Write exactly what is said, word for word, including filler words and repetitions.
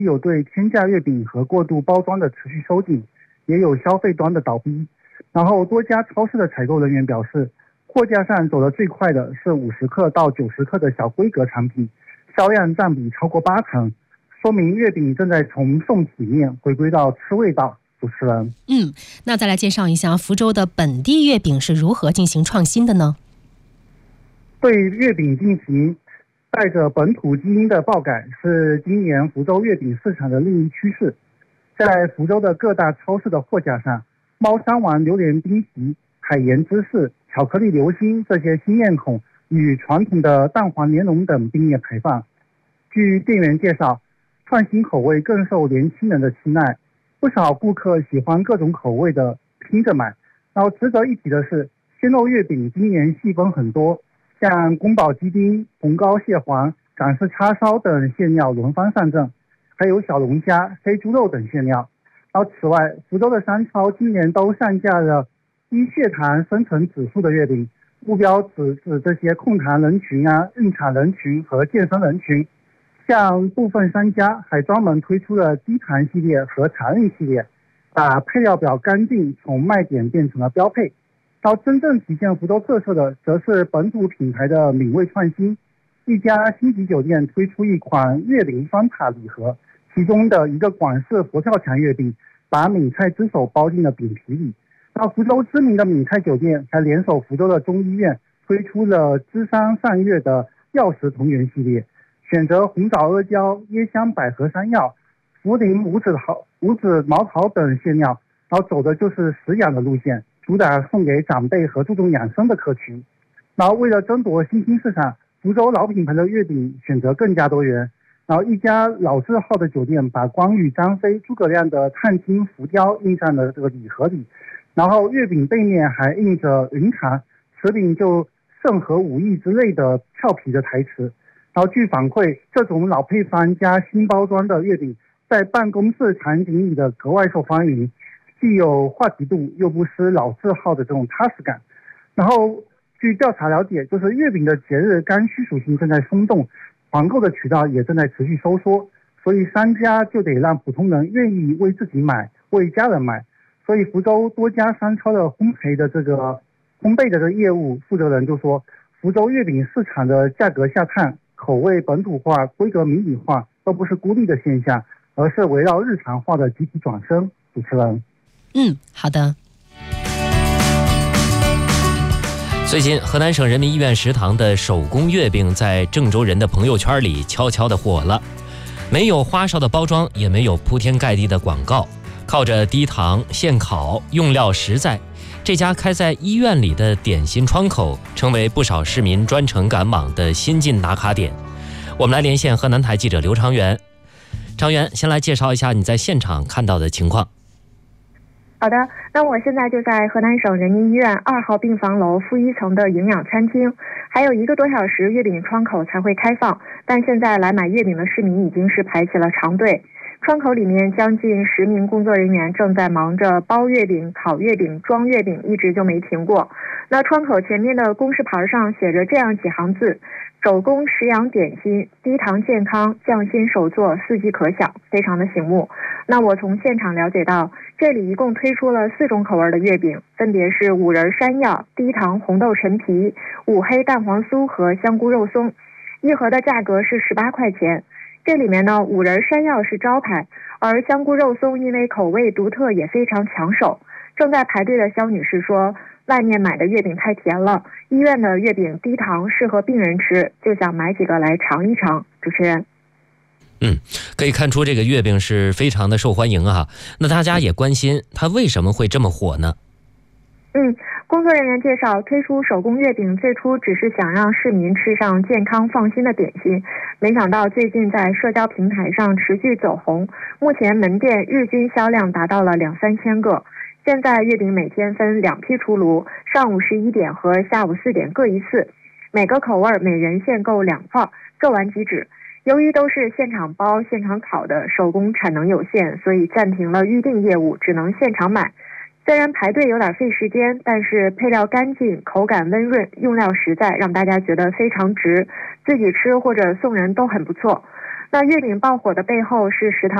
有对天价月饼和过度包装的持续收紧，也有消费端的倒闭。然后多家超市的采购人员表示，货架上走得最快的是五十克到九十克的小规格产品，销量占比超过八成，说明月饼正在从送体面回归到吃味道。主持人， 嗯，那再来介绍一下福州的本地月饼是如何进行创新的呢？ 对月饼进行带着本土基因的爆改是今年福州月饼市场的另一趋势。在福州的各大超市的货架上，猫山王榴莲冰皮、海盐芝士、巧克力流心这些新面孔与传统的蛋黄莲蓉等并列排放。据店员介绍，创新口味更受年轻人的青睐，不少顾客喜欢各种口味的拼着买。然后值得一提的是，鲜肉月饼今年细分很多，像宫保鸡丁、红膏蟹黄、港式叉烧等馅料轮番上阵，还有小龙虾、黑猪肉等馅料。然后此外，福州的商超今年都上架了低血糖生成指数的月饼，目标指指这些控糖人群啊、孕产人群和健身人群。像部分商家还专门推出了低糖系列和茶韵系列，把配料表干净从卖点变成了标配。到真正体现福州特色的，则是本土品牌的美味创新。一家星级酒店推出一款月饼双塔礼盒，其中的一个广式佛跳墙月饼，把闽菜之手包进了饼皮里。到福州知名的闽菜酒店还联手福州的中医院，推出了知山上月的药食同源系列，选择红枣阿胶、椰香百合山药、茯苓五子桃、五子毛桃等馅料，然后走的就是食养的路线，主打送给长辈和注重养生的客群。然后为了争夺新兴市场，福州老品牌的月饼选择更加多元。然后一家老字号的酒店把关羽、张飞、诸葛亮的碳金浮雕印在了这个礼盒里，然后月饼背面还印着云堂，此饼就圣和武艺之类的俏皮的台词。然后据反馈，这种老配方加新包装的月饼在办公室场景里的格外受欢迎，既有话题度，又不失老字号的这种踏实感。然后据调查了解，就是月饼的节日刚需属性正在松动，团购的渠道也正在持续收缩，所以商家就得让普通人愿意为自己买，为家人买。所以福州多家商超的烘焙的这个烘焙的这个业务负责人就说，福州月饼市场的价格下探、口味本土化、规格迷你化都不是孤立的现象，而是围绕日常化的集体转身。主持人， 嗯，好的。 最近，河南省人民医院食堂的手工月饼在郑州人的朋友圈里悄悄地火了，没有花哨的包装，也没有铺天盖地的广告，靠着低糖、现烤、用料实在，这家开在医院里的点心窗口成为不少市民专程赶往的新晋打卡点。我们来连线河南台记者刘长元。长元，先来介绍一下你在现场看到的情况。 好的，那我现在就在河南省人民医院二号病房楼负一层的营养餐厅，还有一个多小时月饼窗口才会开放，但现在来买月饼的市民已经是排起了长队。窗口里面将近十名工作人员正在忙着包月饼、烤月饼、装月饼，一直就没停过。那窗口前面的公示牌上写着这样几行字：手工食养点心，低糖健康，匠心手作，四季可享，非常的醒目。那我从现场了解到，这里一共推出了四种口味的月饼，分别是五仁山药、低糖红豆陈皮、五黑蛋黄酥和香菇肉松，一盒的价格是十八块钱。这里面呢，五仁山药是招牌，而香菇肉松因为口味独特也非常抢手。正在排队的肖女士说，外面买的月饼太甜了，医院的月饼低糖适合病人吃，就想买几个来尝一尝。主持人， 嗯，可以看出这个月饼是非常的受欢迎啊。那大家也关心它为什么会这么火呢？ 嗯，工作人员介绍，推出手工月饼最初只是想让市民吃上健康放心的点心，没想到最近在社交平台上持续走红，目前门店日均销量达到了两三千个。现在月饼每天分两批出炉，上午十一点和下午四点各一次，每个口味每人限购两块，售完即止。由于都是现场包、现场烤的，手工产能有限，所以暂停了预订业务，只能现场买。虽然排队有点费时间，但是配料干净，口感温润，用料实在，让大家觉得非常值，自己吃或者送人都很不错。 那月饼爆火的背后是食堂